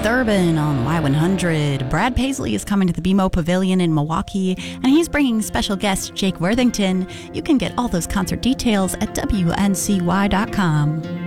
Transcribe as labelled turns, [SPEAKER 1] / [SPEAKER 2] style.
[SPEAKER 1] Thurbin on Y100. Brad Paisley is coming to the BMO Pavilion in Milwaukee, and he's bringing special guest Jake Worthington. You can get all those concert details at WNCY.com.